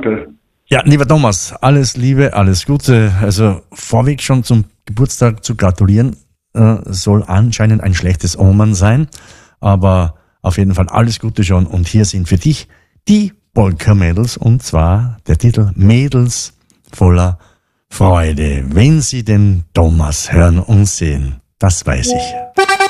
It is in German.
Danke. Ja, lieber Thomas, alles Liebe, alles Gute. Also vorweg schon zum Geburtstag zu gratulieren, soll anscheinend ein schlechtes Omen sein, aber auf jeden Fall alles Gute schon. Und hier sind für dich die Polka-Mädels, und zwar der Titel Mädels voller Freude. Wenn Sie den Thomas hören und sehen, das weiß ich.